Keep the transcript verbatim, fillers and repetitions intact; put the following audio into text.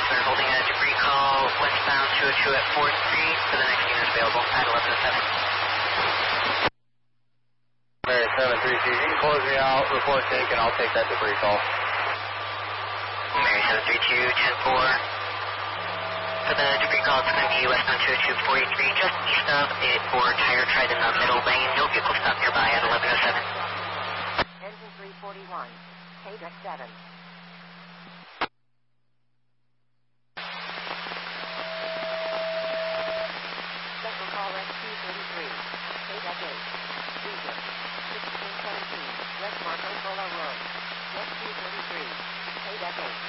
We're holding a debris call westbound two oh two at four three for the next unit available at eleven oh seven. Mary seven three two, you can close me out, report taken, I'll take that debris call. Mary seven three two, ten four. For the debris call, it's going to be westbound two oh two forty-three, just east of it for tire tread in the middle lane. No vehicle stop nearby at eleven oh seven. Engine three forty-one, K deck seven. Special call S Q thirty-three, K deck eight. Diesel, sixteen seventeen, West Marco Polo Road. S Q thirty-three, K deck eight.